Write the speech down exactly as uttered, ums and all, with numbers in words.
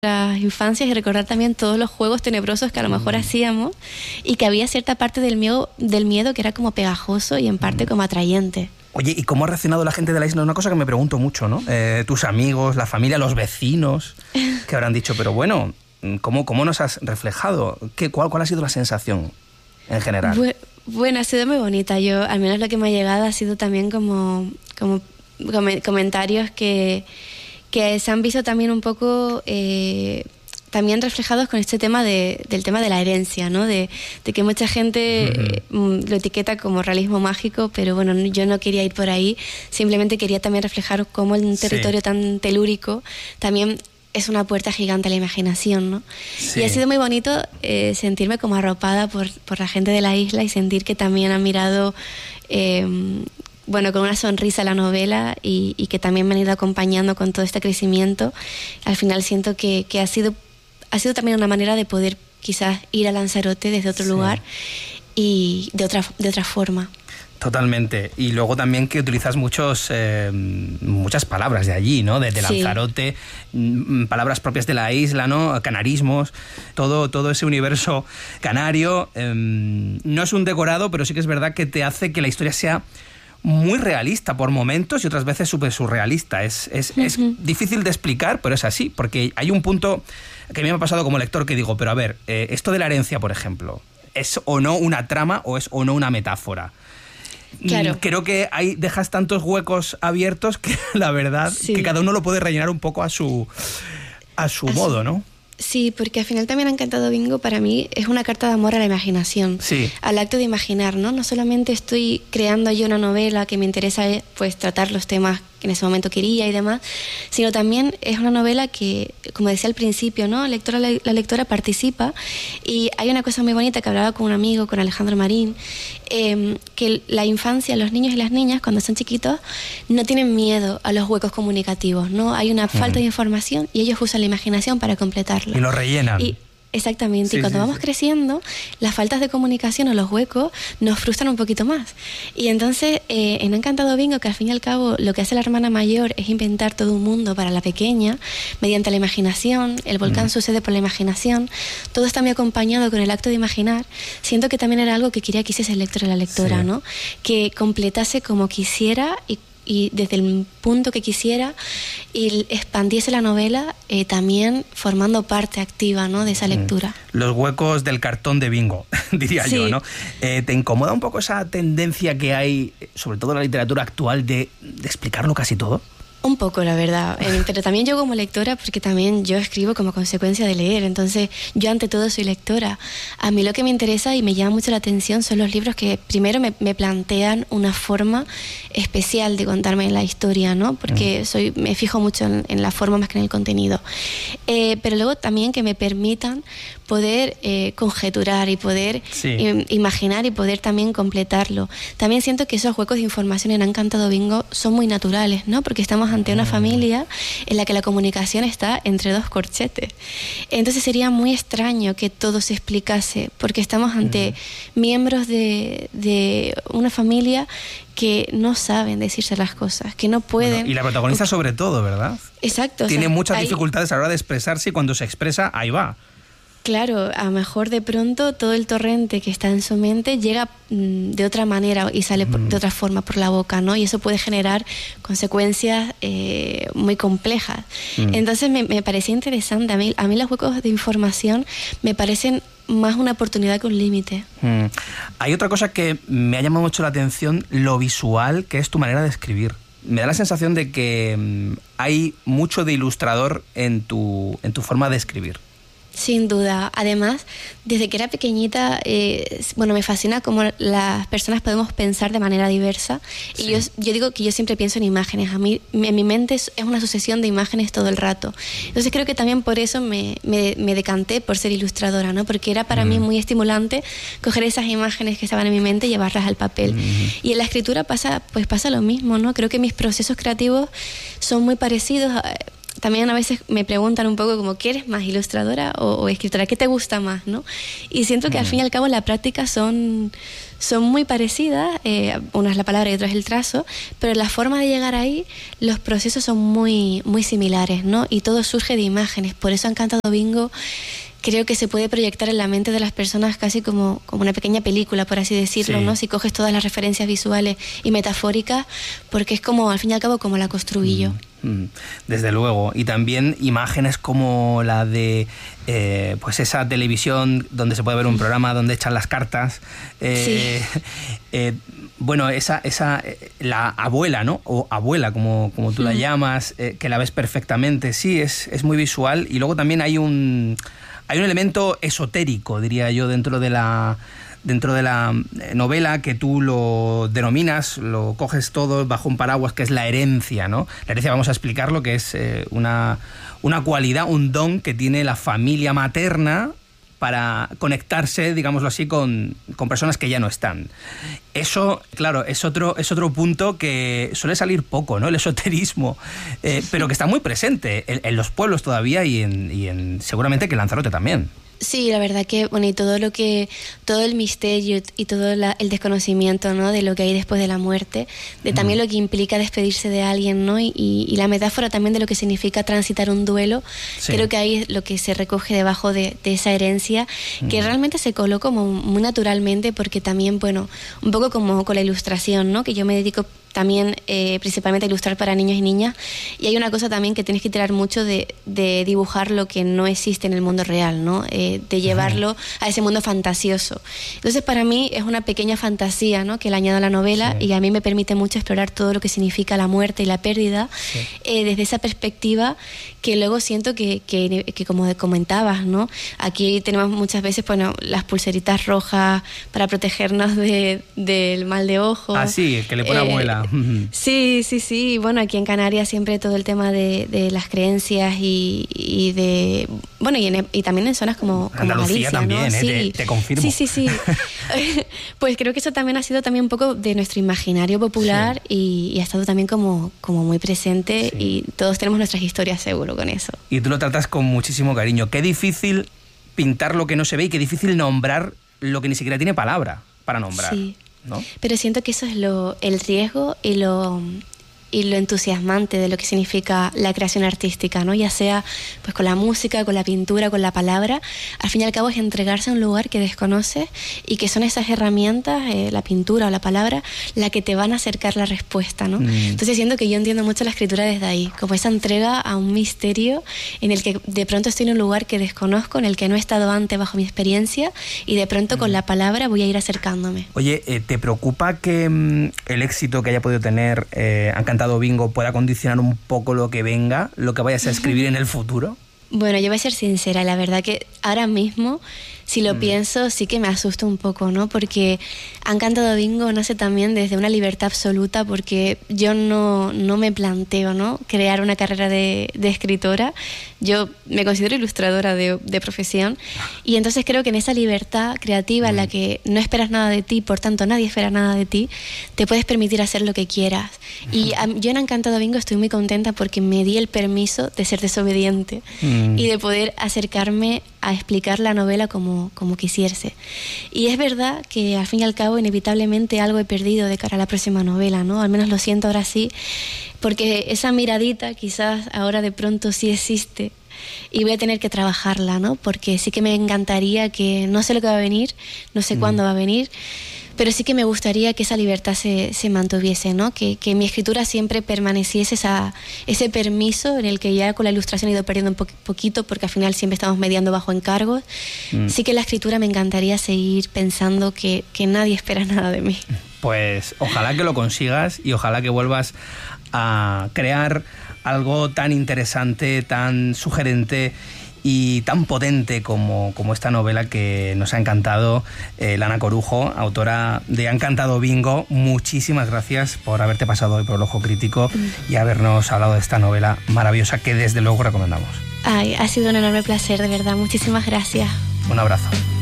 las infancias y recordar también todos los juegos tenebrosos que a lo mejor mm. hacíamos, y que había cierta parte del miedo, del miedo que era como pegajoso y en parte mm. como atrayente. Oye, ¿y cómo ha reaccionado la gente de la isla? Es una cosa que me pregunto mucho, ¿no? Eh, tus amigos, la familia, los vecinos, que habrán dicho, pero bueno, ¿cómo, cómo nos has reflejado? ¿Qué, cuál, ¿Cuál ha sido la sensación en general? Bu- bueno, ha sido muy bonita. Yo, al menos lo que me ha llegado ha sido también como, como com- comentarios que, que se han visto también un poco... Eh, también reflejados con este tema de, del tema de la herencia, ¿no? De, de que mucha gente uh-huh. eh, lo etiqueta como realismo mágico, pero bueno, yo no quería ir por ahí, simplemente quería también reflejar cómo un territorio sí. tan telúrico también es una puerta gigante a la imaginación, ¿no? Sí. Y ha sido muy bonito eh, sentirme como arropada por, por la gente de la isla y sentir que también han mirado... Eh, bueno, con una sonrisa la novela y, y que también me han ido acompañando con todo este crecimiento. Al final siento que, que ha sido ha sido también una manera de poder quizás ir a Lanzarote desde otro sí. lugar y de otra de otra forma. Totalmente. Y luego también que utilizas muchos eh, muchas palabras de allí, ¿no? De, de Lanzarote, sí. palabras propias de la isla, ¿no? Canarismos, todo, todo ese universo canario. Eh, no es un decorado, pero sí que es verdad que te hace que la historia sea muy realista por momentos y otras veces súper surrealista. Es, es, uh-huh. es difícil de explicar, pero es así, porque hay un punto que a mí me ha pasado como lector que digo, pero a ver, eh, esto de la herencia, por ejemplo, ¿es o no una trama o es o no una metáfora? Claro. Creo que ahí dejas tantos huecos abiertos que la verdad sí. que cada uno lo puede rellenar un poco a su, a su a modo, su... ¿no? Sí, porque al final también Encantado Bingo para mí es una carta de amor a la imaginación, sí. al acto de imaginar, ¿no? No solamente estoy creando yo una novela que me interesa pues tratar los temas que en ese momento quería y demás, sino también es una novela que, como decía al principio, ¿no? La lectora, la, la lectora participa, y hay una cosa muy bonita que hablaba con un amigo, con Alejandro Marín, eh, que la infancia, los niños y las niñas cuando son chiquitos no tienen miedo a los huecos comunicativos, ¿no? Hay una falta mm. de información y ellos usan la imaginación para completarla. Y lo rellenan. Y, Exactamente, sí, y cuando sí, vamos sí. creciendo, las faltas de comunicación o los huecos nos frustran un poquito más. Y entonces, eh, en Encantado Bingo, que al fin y al cabo lo que hace la hermana mayor es inventar todo un mundo para la pequeña, mediante la imaginación, el volcán mm. sucede por la imaginación, todo está muy acompañado con el acto de imaginar. Siento que también era algo que quería que hiciese el lector o la lectora, sí. ¿no? Que completase como quisiera y y desde el punto que quisiera y expandiese la novela eh, también formando parte activa, ¿no? de esa lectura. Los huecos del cartón de bingo, diría sí. yo, ¿no? Eh, ¿Te incomoda un poco esa tendencia que hay, sobre todo en la literatura actual, de, de explicarlo casi todo? Un poco, la verdad, eh, pero también yo como lectora, porque también yo escribo como consecuencia de leer, entonces yo ante todo soy lectora. A mí lo que me interesa y me llama mucho la atención son los libros que primero me, me plantean una forma especial de contarme la historia, ¿no? Porque soy me fijo mucho en, en la forma más que en el contenido. Eh, pero luego también que me permitan poder eh, conjeturar y poder sí. eh, imaginar y poder también completarlo. También siento que esos huecos de información en Encantado Bingo son muy naturales, ¿no? Porque estamos ante una familia en la que la comunicación está entre dos corchetes. Entonces sería muy extraño que todo se explicase, porque estamos ante uh-huh. miembros de, de una familia que no saben decirse las cosas, que no pueden... Bueno, y la protagonista sobre todo, ¿verdad? Exacto. Tiene o sea, muchas hay... dificultades a la hora de expresarse y cuando se expresa, ahí va. Claro, a lo mejor de pronto todo el torrente que está en su mente llega mm, de otra manera y sale por, de otra forma por la boca, ¿no? Y eso puede generar consecuencias eh, muy complejas. Mm. Entonces me, me parecía interesante. A mí, a mí los huecos de información me parecen más una oportunidad que un límite. Mm. Hay otra cosa que me ha llamado mucho la atención, lo visual, que es tu manera de escribir. Me da la sensación de que mm, hay mucho de ilustrador en tu, en tu forma de escribir. Sin duda. Además, desde que era pequeñita, eh, bueno, me fascina cómo las personas podemos pensar de manera diversa. Y sí. yo, yo digo que yo siempre pienso en imágenes. A mí, en mi mente es, es una sucesión de imágenes todo el rato. Entonces creo que también por eso me, me, me decanté por ser ilustradora, ¿no? Porque era para mm. mí muy estimulante coger esas imágenes que estaban en mi mente y llevarlas al papel. Mm. Y en la escritura pasa, pues pasa lo mismo, ¿no? Creo que mis procesos creativos son muy parecidos a, también a veces me preguntan un poco como, ¿qué eres más, ilustradora o, o escritora? ¿Qué te gusta más, no? Y siento que mm. al fin y al cabo la práctica son, son muy parecidas, eh, una es la palabra y otra es el trazo, pero la forma de llegar ahí, los procesos son muy, muy similares, ¿no? Y todo surge de imágenes, por eso Encantado Bingo creo que se puede proyectar en la mente de las personas casi como, como una pequeña película, por así decirlo, sí. ¿no? Si coges todas las referencias visuales y metafóricas, porque es como, al fin y al cabo, como la construí yo. Mm, desde luego. Y también imágenes como la de eh, pues esa televisión donde se puede ver un programa donde echan las cartas. Eh, sí. eh, bueno, esa, esa la abuela, ¿no? O abuela, como, como tú mm. la llamas, eh, que la ves perfectamente. Sí, es, es muy visual. Y luego también hay un... Hay un elemento esotérico, diría yo, dentro de la dentro de la novela, que tú lo denominas, lo coges todo bajo un paraguas, que es la herencia, ¿no? La herencia, vamos a explicarlo, que es eh, una, una cualidad, un don que tiene la familia materna para conectarse, digámoslo así, con, con personas que ya no están. Eso, claro, es otro, es otro punto que suele salir poco, ¿no? El esoterismo, eh, pero que está muy presente en, en los pueblos todavía y en, y en seguramente que en Lanzarote también. Sí, la verdad que, bueno, y todo lo que, todo el misterio y todo la, el desconocimiento, ¿no? De lo que hay después de la muerte, de también mm. lo que implica despedirse de alguien, ¿no? Y, y la metáfora también de lo que significa transitar un duelo, sí. creo que ahí es lo que se recoge debajo de, de esa herencia, que mm. realmente se coló como muy naturalmente, porque también, bueno, un poco como con la ilustración, ¿no? Que yo me dedico también eh, principalmente a ilustrar para niños y niñas, y hay una cosa también que tienes que tirar mucho de, de dibujar lo que no existe en el mundo real, ¿no? Eh, de llevarlo a ese mundo fantasioso. Entonces para mí es una pequeña fantasía, ¿no? Que le añado a la novela, sí. y a mí me permite mucho explorar todo lo que significa la muerte y la pérdida, sí. eh, desde esa perspectiva, que luego siento que, que, que como comentabas, ¿no? Aquí tenemos muchas veces, bueno, las pulseritas rojas para protegernos de, del mal de ojo. Ah, sí, que le pone eh, abuela. Sí, sí, sí. Bueno, aquí en Canarias siempre todo el tema de, de las creencias y, y de... Bueno, y, en, y también en zonas como, como Andalucía Galicia, también, ¿no? ¿eh? Sí. Te, te confirmo. Sí, sí, sí. Pues creo que eso también ha sido también un poco de nuestro imaginario popular, sí. y, y ha estado también como, como muy presente, sí. y todos tenemos nuestras historias seguro con eso. Y tú lo tratas con muchísimo cariño. Qué difícil pintar lo que no se ve y qué difícil nombrar lo que ni siquiera tiene palabra para nombrar. Sí. ¿No? Pero siento que eso es lo, el riesgo y lo, y lo entusiasmante de lo que significa la creación artística, ¿no? Ya sea pues con la música, con la pintura, con la palabra. Al fin y al cabo es entregarse a un lugar que desconoces, y que son esas herramientas, eh, la pintura o la palabra, la que te van a acercar la respuesta, ¿no? Mm. Entonces siento que yo entiendo mucho la escritura desde ahí, como esa entrega a un misterio en el que de pronto estoy en un lugar que desconozco, en el que no he estado antes bajo mi experiencia, y de pronto mm. con la palabra voy a ir acercándome. Oye, eh, ¿te preocupa que mm, el éxito que haya podido tener eh, Encantado Bingo pueda condicionar un poco lo que venga, lo que vayas a escribir en el futuro? Bueno, yo voy a ser sincera, la verdad que ahora mismo, si lo mm. pienso, sí que me asusta un poco, ¿no? Porque Encantado Bingo nace también desde una libertad absoluta, porque yo no, no me planteo, ¿no? crear una carrera de, de escritora. Yo me considero ilustradora de, de profesión, y entonces creo que en esa libertad creativa mm. en la que no esperas nada de ti, por tanto nadie espera nada de ti, te puedes permitir hacer lo que quieras. Mm. Y a, yo en Encantado Bingo estoy muy contenta porque me di el permiso de ser desobediente. Mm. y de poder acercarme a explicar la novela como, como quisiese. Y es verdad que al fin y al cabo inevitablemente algo he perdido de cara a la próxima novela, ¿no? Al menos lo siento ahora sí, porque esa miradita quizás ahora de pronto sí existe, y voy a tener que trabajarla, ¿no? Porque sí que me encantaría, que no sé lo que va a venir, no sé mm. cuándo va a venir, pero sí que me gustaría que esa libertad se, se mantuviese, ¿no? Que, que mi escritura siempre permaneciese esa, ese permiso en el que ya con la ilustración he ido perdiendo un po poquito, porque al final siempre estamos mediando bajo encargos. Mm. Sí que en la escritura me encantaría seguir pensando que, que nadie espera nada de mí. Pues ojalá que lo consigas, y ojalá que vuelvas a crear algo tan interesante, tan sugerente y tan potente como, como esta novela que nos ha encantado. eh, Lana Corujo, autora de Encantado Bingo, muchísimas gracias por haberte pasado hoy por el Ojo Crítico y habernos hablado de esta novela maravillosa que desde luego recomendamos. Ay, ha sido un enorme placer, de verdad, muchísimas gracias. Un abrazo.